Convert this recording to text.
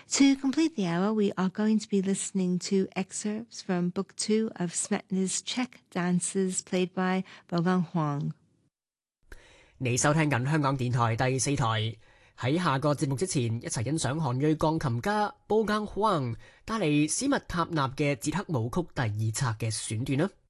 To complete the hour, we are going to be listening to excerpts from Book 2 of Smetana's Czech dances played by Bogang Huang. 你收聽緊香港電台第4台。喺下個節目之前，一齊欣賞韓裔鋼琴家 Bogang Huang 帶嚟史密塔納嘅捷克舞曲第2冊嘅選段啦。